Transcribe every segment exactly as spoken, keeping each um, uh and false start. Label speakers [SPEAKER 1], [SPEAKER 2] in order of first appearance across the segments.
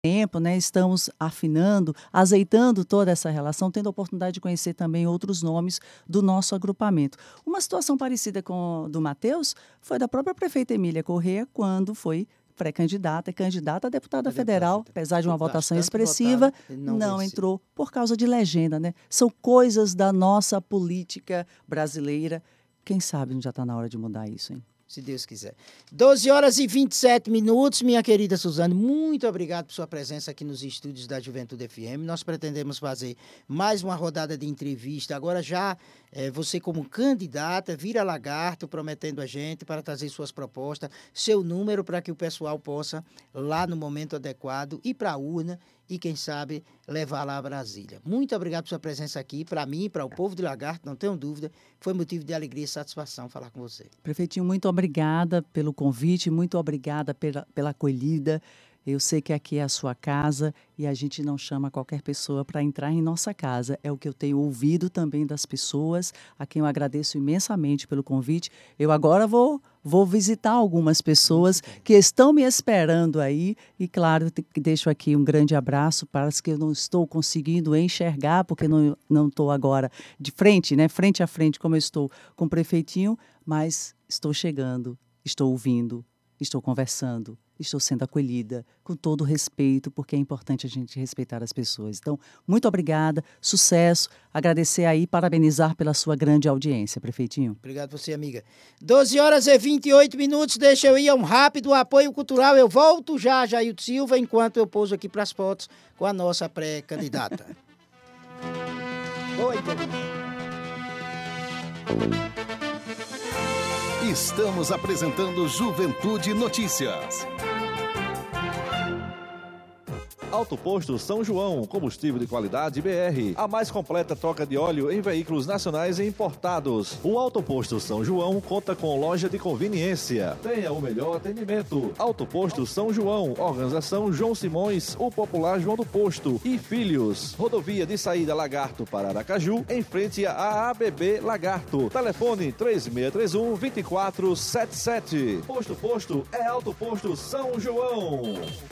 [SPEAKER 1] tempo, né, estamos afinando, azeitando toda essa relação, tendo a oportunidade de conhecer também outros nomes do nosso agrupamento. Uma situação parecida com a do Matheus foi da própria prefeita Emília Corrêa, quando foi pré-candidata e candidata a deputada
[SPEAKER 2] A
[SPEAKER 1] federal,
[SPEAKER 2] deputada,
[SPEAKER 1] apesar de uma
[SPEAKER 2] foi
[SPEAKER 1] votação
[SPEAKER 2] bastante
[SPEAKER 1] expressiva,
[SPEAKER 2] votada e não
[SPEAKER 1] não
[SPEAKER 2] venceu.
[SPEAKER 1] entrou por causa de legenda, né? São coisas da nossa política brasileira. Quem sabe não já está na hora de mudar isso, hein?
[SPEAKER 2] Se Deus quiser. doze horas e vinte e sete minutos, minha querida Suzane, muito obrigado por sua presença aqui nos estúdios da Juventude F M. Nós pretendemos fazer mais uma rodada de entrevista. Agora já é, você como candidata, vira lagarto, prometendo a gente para trazer suas propostas, seu número para que o pessoal possa, lá no momento adequado, ir para a urna e, quem sabe, levar lá a Brasília. Muito obrigado por sua presença aqui. Para mim, para o povo de Lagarto, não tenho dúvida, foi motivo de alegria e satisfação falar com você.
[SPEAKER 1] Prefeitinho, muito obrigada pelo convite, muito obrigada pela, pela acolhida. Eu sei que aqui é a sua casa e a gente não chama qualquer pessoa para entrar em nossa casa. É o que eu tenho ouvido também das pessoas, a quem eu agradeço imensamente pelo convite. Eu agora vou, vou visitar algumas pessoas que estão me esperando aí. E, claro, te- deixo aqui um grande abraço para as que eu não estou conseguindo enxergar, porque não não estou agora de frente, né? Frente a frente, como eu estou com o prefeitinho, mas estou chegando, estou ouvindo, estou conversando, estou sendo acolhida com todo o respeito, porque é importante a gente respeitar as pessoas. Então, muito obrigada, sucesso, agradecer aí, parabenizar pela sua grande audiência, prefeitinho.
[SPEAKER 2] Obrigado você, amiga. doze horas e vinte e oito minutos, deixa eu ir a um rápido apoio cultural. Eu volto já, Jailton Silva, enquanto eu pouso aqui para as fotos com a nossa pré-candidata. Oi,
[SPEAKER 3] Estamos apresentando Juventude Notícias.
[SPEAKER 4] Auto Posto São João, combustível de qualidade B R. A mais completa troca de óleo em veículos nacionais e importados. O Auto Posto São João conta com loja de conveniência. Tenha o melhor atendimento. Auto Posto São João, organização João Simões, o popular João do Posto e Filhos. Rodovia de saída Lagarto para Aracaju, em frente à A B B Lagarto. Telefone três seis três um, dois quatro sete sete. Posto Posto é Auto Posto São João.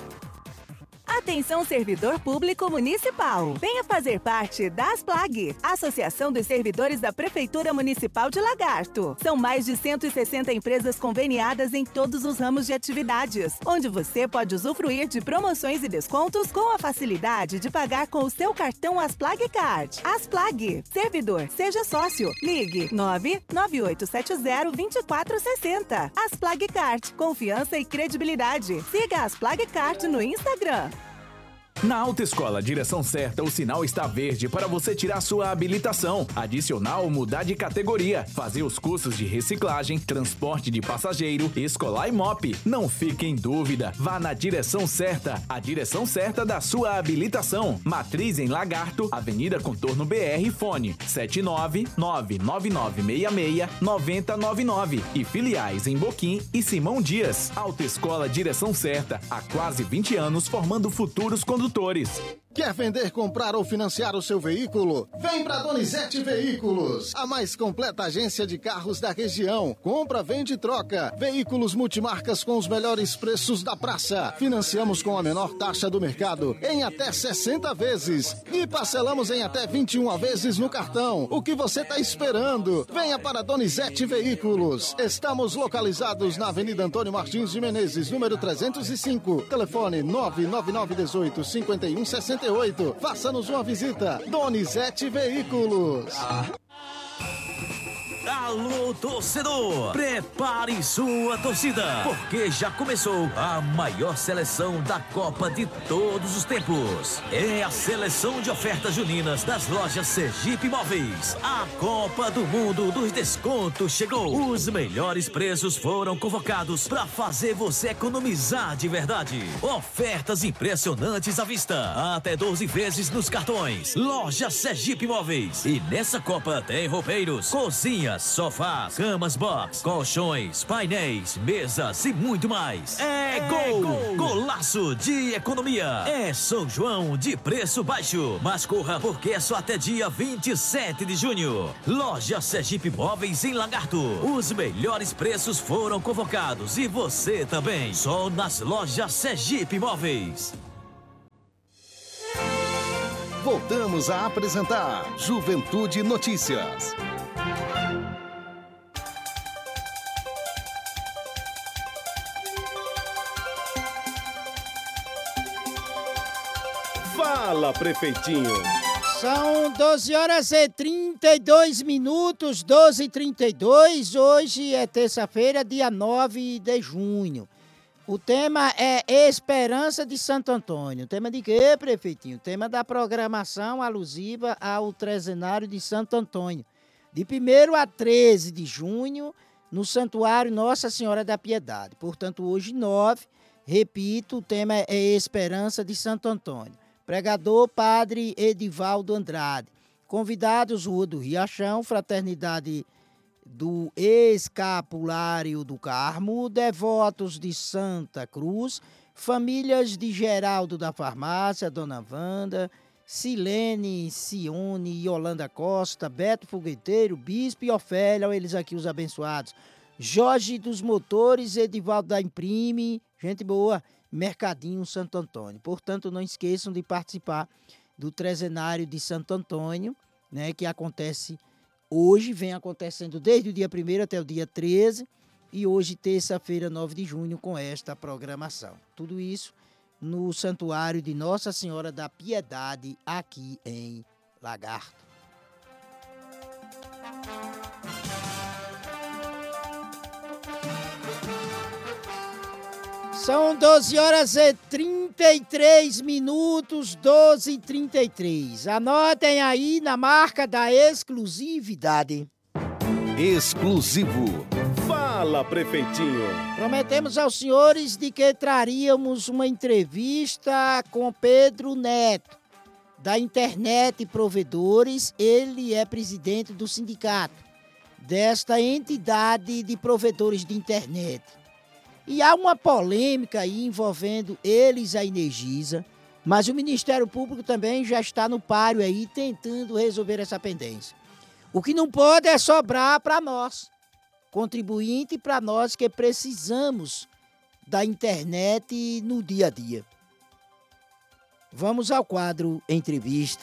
[SPEAKER 5] Atenção, servidor público municipal. Venha fazer parte da ASPLAG, Associação dos Servidores da Prefeitura Municipal de Lagarto. São mais de cento e sessenta empresas conveniadas em todos os ramos de atividades, onde você pode usufruir de promoções e descontos com a facilidade de pagar com o seu cartão ASPLAG Card. ASPLAG. Servidor, seja sócio. Ligue nove nove oito sete zero, dois quatro seis zero. ASPLAG Card. Confiança e credibilidade. Siga a ASPLAG Card no Instagram.
[SPEAKER 6] Na Autoescola Direção Certa, o sinal está verde para você tirar sua habilitação, adicional mudar de categoria, fazer os cursos de reciclagem, transporte de passageiro, escolar e mop. Não fique em dúvida, vá na Direção Certa, a direção certa da sua habilitação. Matriz em Lagarto, Avenida Contorno B R, fone sete nove nove nove nove seis seis nove zero nove nove e filiais em Boquim e Simão Dias. Autoescola Direção Certa, há quase vinte anos formando futuros condutores.
[SPEAKER 3] Quer vender, comprar ou financiar o seu veículo? Vem para Donizete Veículos, a mais completa agência de carros da região. Compra, vende e troca. Veículos multimarcas com os melhores preços da praça. Financiamos com a menor taxa do mercado em até sessenta vezes e parcelamos em até vinte e uma vezes no cartão. O que você está esperando? Venha para Donizete Veículos. Estamos localizados na Avenida Antônio Martins de Menezes, número trezentos e cinco. Telefone nove nove nove um oito, cinco um seis oito. Faça-nos uma visita. Donizete Veículos.
[SPEAKER 7] Alô, torcedor! Prepare sua torcida, porque já começou a maior seleção da Copa de todos os tempos. É a seleção de ofertas juninas das lojas Sergipe Móveis. A Copa do Mundo dos Descontos chegou. Os melhores preços foram convocados para fazer você economizar de verdade. Ofertas impressionantes à vista. Até doze vezes nos cartões. Loja Sergipe Móveis. E nessa Copa tem roupeiros, cozinhas, sofás, camas box, colchões, painéis, mesas e muito mais. É, é gol! gol! Golaço de economia! É São João de preço baixo. Mas corra, porque é só até dia vinte e sete de junho. Loja Sergipe Móveis em Lagarto. Os melhores preços foram convocados e você também. Só nas lojas Sergipe Móveis.
[SPEAKER 3] Voltamos a apresentar Juventude Notícias.
[SPEAKER 8] Fala, prefeitinho.
[SPEAKER 2] São doze horas e trinta e dois minutos, doze e trinta e dois. Hoje é terça-feira, dia nove de junho. O tema é Esperança de Santo Antônio. Tema de quê, prefeitinho? Tema da programação alusiva ao trezenário de Santo Antônio. De primeiro a treze de junho, no Santuário Nossa Senhora da Piedade. Portanto, hoje, nove, repito, o tema é Esperança de Santo Antônio. Pregador, Padre Edivaldo Andrade. Convidados, Rua do Riachão, Fraternidade do Escapulário do Carmo, devotos de Santa Cruz, famílias de Geraldo da Farmácia, Dona Wanda, Silene, Cione, Yolanda Costa, Beto Fogueteiro, Bispo e Ofélia, eles aqui os abençoados. Jorge dos Motores, Edivaldo da Imprime, gente boa, Mercadinho Santo Antônio. Portanto, não esqueçam de participar do trezenário de Santo Antônio, né, que acontece hoje, vem acontecendo desde o dia primeiro até o dia treze, e hoje, terça-feira, nove de junho, com esta programação. Tudo isso no Santuário de Nossa Senhora da Piedade, aqui em Lagarto. São doze horas e trinta e três minutos, doze e trinta e três. Anotem aí na marca da exclusividade.
[SPEAKER 3] Exclusivo.
[SPEAKER 8] Fala, prefeitinho.
[SPEAKER 2] Prometemos aos senhores de que traríamos uma entrevista com Pedro Neto, da Internet Provedores. Ele é presidente do sindicato desta entidade de provedores de internet. E há uma polêmica aí envolvendo eles, a Energisa, mas o Ministério Público também já está no páreo aí tentando resolver essa pendência. O que não pode é sobrar para nós, contribuinte, para nós que precisamos da internet no dia a dia. Vamos ao quadro Entrevista.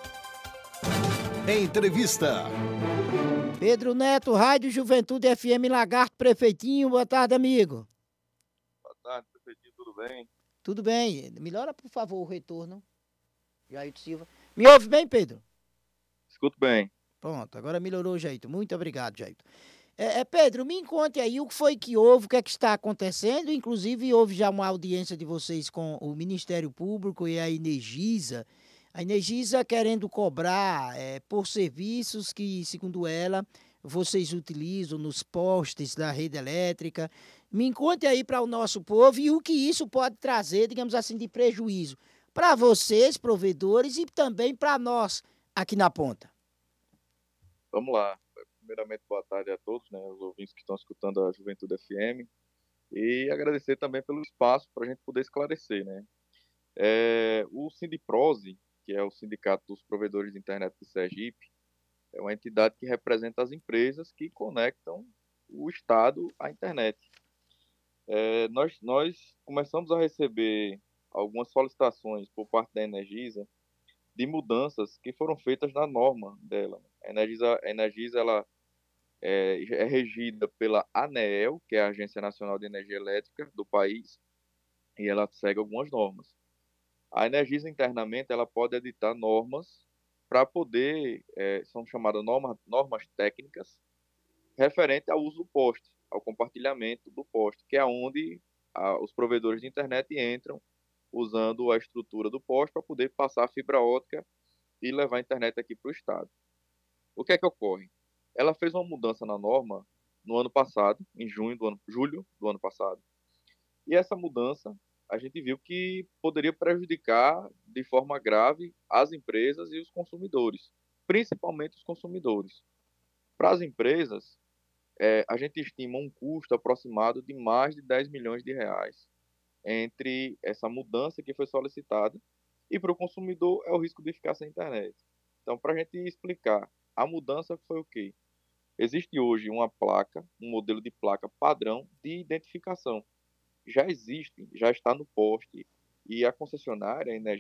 [SPEAKER 3] Entrevista.
[SPEAKER 2] Pedro Neto, Rádio Juventude F M Lagarto, prefeitinho. Boa tarde, amigo.
[SPEAKER 9] Boa tarde, prefeitinho, tudo bem?
[SPEAKER 2] Tudo bem. Melhora, por favor, o retorno. Jair Silva. Me ouve bem, Pedro?
[SPEAKER 9] Escuto bem.
[SPEAKER 2] Pronto, agora melhorou, Jair. Muito obrigado, Jair. É, é, Pedro, me conte aí o que foi que houve, o que é que está acontecendo. Inclusive, houve já uma audiência de vocês com o Ministério Público e a Energisa. A Energisa querendo cobrar é, por serviços que, segundo ela, vocês utilizam nos postes da rede elétrica. Me conte aí para o nosso povo e o que isso pode trazer, digamos assim, de prejuízo para vocês, provedores, e também para nós aqui na ponta.
[SPEAKER 9] Vamos lá. Primeiramente, boa tarde a todos, né, os ouvintes que estão escutando a Juventude F M, e agradecer também pelo espaço para a gente poder esclarecer, né. É, o Sindiprose, que é o Sindicato dos Provedores de Internet de Sergipe, é uma entidade que representa as empresas que conectam o Estado à internet. É, nós, nós começamos a receber algumas solicitações por parte da Energisa de mudanças que foram feitas na norma dela. A Energisa, a Energisa ela é, é regida pela ANEEL, que é a Agência Nacional de Energia Elétrica do país, e ela segue algumas normas. A Energisa internamente ela pode editar normas para poder, é, são chamadas normas, normas técnicas, referente ao uso do poste, ao compartilhamento do poste, que é onde a, os provedores de internet entram usando a estrutura do poste para poder passar a fibra ótica e levar a internet aqui para o estado. O que é que ocorre? Ela fez uma mudança na norma no ano passado, em junho do ano, julho do ano passado, e essa mudança a gente viu que poderia prejudicar de forma grave as empresas e os consumidores, principalmente os consumidores. Para as empresas, é, a gente estima um custo aproximado de mais de dez milhões de reais entre essa mudança que foi solicitada, e para o consumidor é o risco de ficar sem internet. Então, para a gente explicar, a mudança foi o quê? Existe hoje uma placa, um modelo de placa padrão de identificação. Já existe, já está no poste, e a concessionária, a